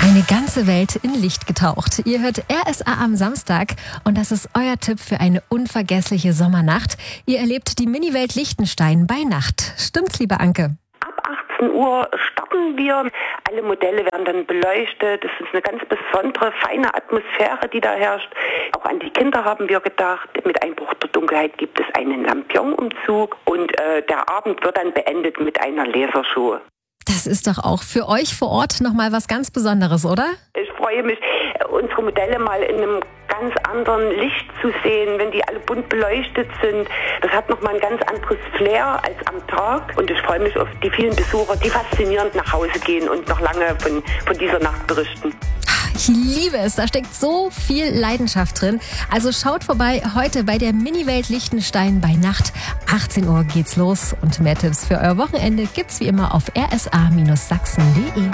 Eine ganze Welt in Licht getaucht. Ihr hört RSA am Samstag und das ist euer Tipp für eine unvergessliche Sommernacht. Ihr erlebt die Mini-Welt Liechtenstein bei Nacht. Stimmt's, liebe Anke? Ab 18 Uhr starten wir. Alle Modelle werden dann beleuchtet. Es ist eine ganz besondere, feine Atmosphäre, die da herrscht. Auch an die Kinder haben wir gedacht. Mit Einbruch der Dunkelheit gibt es einen Lampion-Umzug und der Abend wird dann beendet mit einer Lasershow. Das ist doch auch für euch vor Ort nochmal was ganz Besonderes, oder? Ich freue mich, unsere Modelle mal in einem ganz anderen Licht zu sehen, wenn die alle bunt beleuchtet sind. Das hat nochmal ein ganz anderes Flair als am Tag. Und ich freue mich auf die vielen Besucher, die faszinierend nach Hause gehen und noch lange von dieser Nacht berichten. Ich liebe es, da steckt so viel Leidenschaft drin. Also schaut vorbei heute bei der Mini-Welt Liechtenstein bei Nacht. 18 Uhr geht's los und mehr Tipps für euer Wochenende gibt's wie immer auf rsa-sachsen.de.